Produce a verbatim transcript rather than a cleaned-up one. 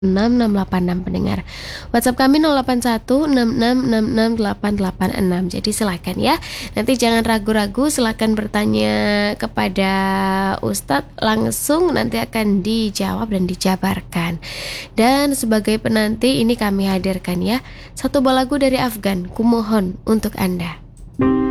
enam enam delapan enam pendengar. WhatsApp kami nol delapan satu enam enam enam enam delapan delapan enam. Jadi silakan ya. Nanti jangan ragu-ragu, silakan bertanya kepada Ustadz langsung, nanti akan dijawab dan dijabarkan. Dan sebagai penanti ini kami hadirkan ya satu buah lagu dari Afgan, kumohon untuk Anda.